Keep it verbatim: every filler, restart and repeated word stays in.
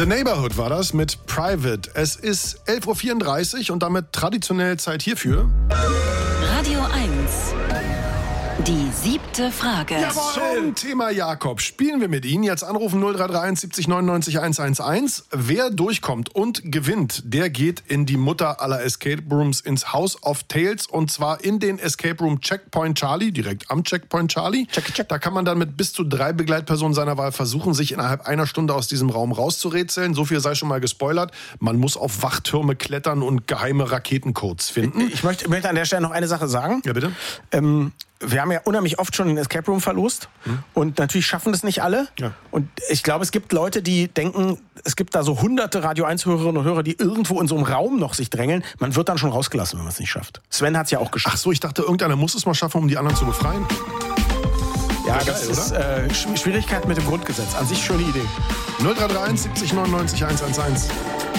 The Neighborhood war das mit Private. Es ist elf Uhr vierunddreißig und damit traditionell Zeit hierfür. Radio eins. Die siebte Frage. Zum Thema Jakob spielen wir mit Ihnen. Jetzt anrufen null drei drei eins siebzig neunundneunzig hundertelf. Wer durchkommt und gewinnt, der geht in die Mutter aller Escape Rooms, ins House of Tales. Und zwar in den Escape Room Checkpoint Charlie, direkt am Checkpoint Charlie. Check, check. Da kann man dann mit bis zu drei Begleitpersonen seiner Wahl versuchen, sich innerhalb einer Stunde aus diesem Raum rauszurätseln. So viel sei schon mal gespoilert. Man muss auf Wachtürme klettern und geheime Raketencodes finden. Ich möchte, möchte an der Stelle noch eine Sache sagen. Ja, bitte. Ähm, wir haben ja unheimlich oft schon den Escape Room verlost. Hm. Und natürlich schaffen das nicht alle. Ja. Und ich glaube, es gibt Leute, die denken, es gibt da so hunderte Radio eins Hörerinnen und Hörer, die irgendwo in so einem Raum noch sich drängeln. Man wird dann schon rausgelassen, wenn man es nicht schafft. Sven hat es ja auch geschafft. Ach so, ich dachte, irgendeiner muss es mal schaffen, um die anderen zu befreien. Ja, ja das geil, ist äh, Schwierigkeit mit dem Grundgesetz. An sich schöne Idee. null drei drei eins siebzig neunundneunzig hundertelf.